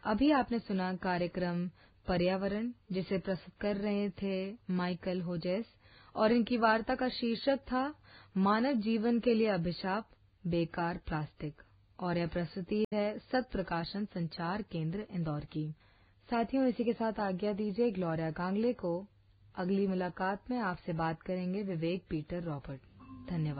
अभी आपने सुना कार्यक्रम पर्यावरण, जिसे प्रस्तुत कर रहे थे माइकल होजेस, और इनकी वार्ता का शीर्षक था मानव जीवन के लिए अभिशाप, बेकार प्लास्टिक। और यह प्रस्तुति है सत प्रकाशन संचार केंद्र इंदौर की। साथियों, इसी के साथ आज्ञा दीजिए ग्लोरिया गांगले को। अगली मुलाकात में आपसे बात करेंगे विवेक पीटर रॉबर्ट। धन्यवाद।